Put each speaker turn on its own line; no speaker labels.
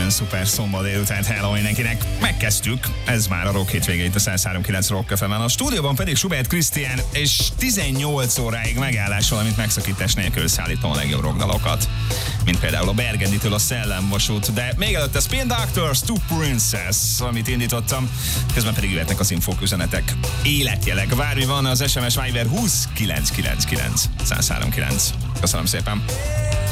Nagyon szuper szombat délután, hello mindenkinek. Megkezdtük, ez már a Rock hétvége itt a 103.9 Rock FM-en. A stúdióban pedig Schubert Krisztián, és 18 óráig megállás, valamint megszakítás nélkül szállítom a legjobb rockdalokat. Mint például a Bergenditől a Szellemvasút, de még előtt a Spin Doctors, Two Princess, amit indítottam, közben pedig jöhetnek az infók, üzenetek, életjelek. Bármi van, az SMS Viber 20 999 103.9. Köszönöm szépen.